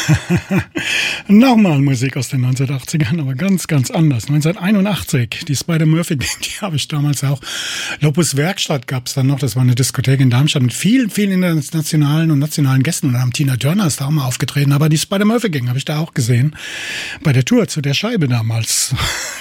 Nochmal Musik aus den 1980ern, aber ganz, ganz anders. 1981, die Spider-Murphy, die habe ich damals auch. Lopus Werkstatt gab es dann noch, das war eine Diskothek in Darmstadt mit vielen, vielen internationalen und nationalen Gästen. Und dann haben Tina Turner ist da auch mal aufgetreten, aber die Spider-Murphy-Gang habe ich da auch gesehen. Bei der Tour zu der Scheibe damals.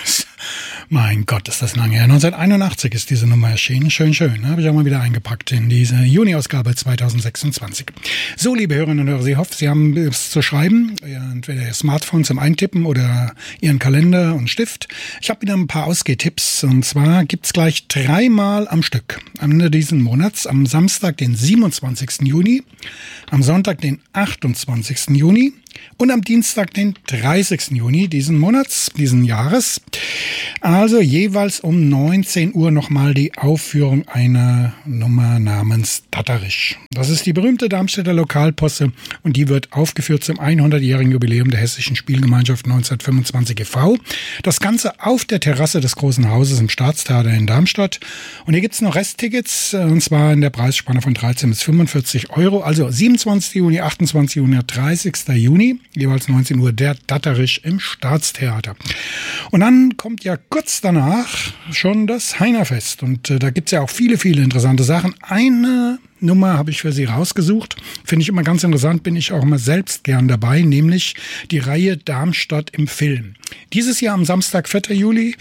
Mein Gott, ist das lange her. 1981 ist diese Nummer erschienen. Schön, schön. Habe ich auch mal wieder eingepackt in diese Juni-Ausgabe 2026. So, liebe Hörerinnen und Hörer, ich hoffe, Sie haben es zu schreiben. Entweder Ihr Smartphone zum Eintippen oder Ihren Kalender und Stift. Ich habe wieder ein paar Ausgehtipps. Und zwar gibt's gleich 3-mal am Stück am Ende dieses Monats. Am Samstag, den 27. Juni. Am Sonntag, den 28. Juni. Und am Dienstag, den 30. Juni diesen Monats, diesen Jahres. Also jeweils um 19 Uhr nochmal die Aufführung einer Nummer namens Tatterisch. Das ist die berühmte Darmstädter Lokalposse und die wird aufgeführt zum 100-jährigen Jubiläum der Hessischen Spielgemeinschaft 1925 e.V. Das Ganze auf der Terrasse des Großen Hauses im Staatstheater in Darmstadt. Und hier gibt's noch Resttickets, und zwar in der Preisspanne von 13 bis 45 Euro. Also 27. Juni, 28. Juni, 30. Juni, jeweils 19 Uhr, der Tatterisch im Staatstheater. Und dann kommt ja kurz danach schon das Heinerfest. Und da gibt's ja auch viele, viele interessante Sachen. Eine Nummer habe ich für Sie rausgesucht. Finde ich immer ganz interessant, bin ich auch immer selbst gern dabei, nämlich die Reihe Darmstadt im Film. Dieses Jahr am Samstag, 4. Juli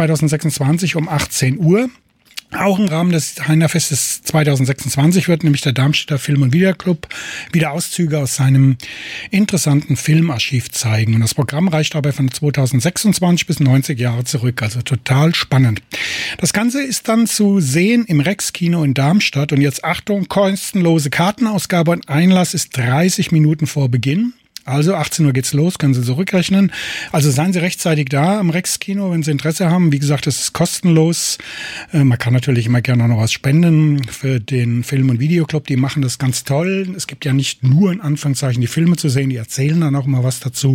2026 um 18 Uhr. Auch im Rahmen des Heinerfestes 2026 wird nämlich der Darmstädter Film- und Videoclub wieder Auszüge aus seinem interessanten Filmarchiv zeigen. Und das Programm reicht dabei von 2026 bis 90 Jahre zurück. Also total spannend. Das Ganze ist dann zu sehen im Rex-Kino in Darmstadt. Und jetzt Achtung, kostenlose Kartenausgabe und Einlass ist 30 Minuten vor Beginn. Also 18 Uhr geht's los, können Sie zurückrechnen. Also seien Sie rechtzeitig da am Rex-Kino, wenn Sie Interesse haben. Wie gesagt, es ist kostenlos. Man kann natürlich immer gerne noch was spenden für den Film- und Videoclub. Die machen das ganz toll. Es gibt ja nicht nur in Anführungszeichen die Filme zu sehen, die erzählen dann auch mal was dazu,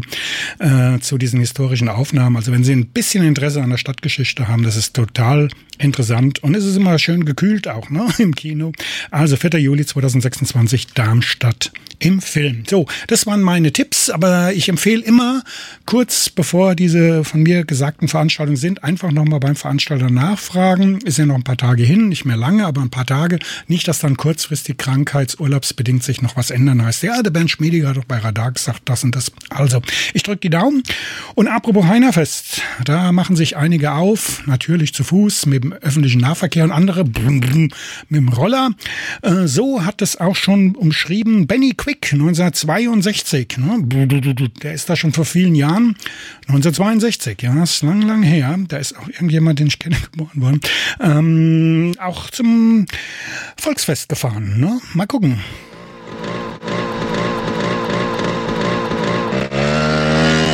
zu diesen historischen Aufnahmen. Also wenn Sie ein bisschen Interesse an der Stadtgeschichte haben, das ist total interessant. Und es ist immer schön gekühlt auch, ne, im Kino. Also 4. Juli 2026, Darmstadt im Film. So, das waren meine Tipps, aber ich empfehle immer, kurz bevor diese von mir gesagten Veranstaltungen sind, einfach nochmal beim Veranstalter nachfragen. Ist ja noch ein paar Tage hin, nicht mehr lange, aber ein paar Tage. Nicht, dass dann kurzfristig krankheitsurlaubsbedingt sich noch was ändern heißt. Ja, der Bernd Schmiediger hat doch bei Radar gesagt, das und das. Also, ich drücke die Daumen. Und apropos Heinerfest, da machen sich einige auf, natürlich zu Fuß, mit dem öffentlichen Nahverkehr und andere mit dem Roller. So hat es auch schon umschrieben Benny Quick, 1962. Ne? Der ist da schon vor vielen Jahren, 1962, ja, ist lang her. Da ist auch irgendjemand, den ich kenne, geboren worden. Auch zum Volksfest gefahren. Ne? Mal gucken.